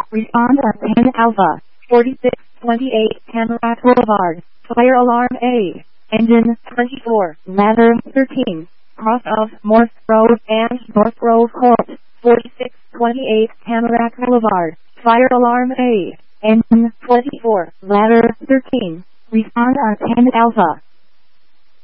Respond on 10 Alpha, 4628 Tamarack Boulevard, Fire Alarm A, Engine 24, Ladder 13, cross of Morse Road and North Grove Court, 4628 Tamarack Boulevard, Fire Alarm A, Engine 24, Ladder 13, respond on 10 Alpha.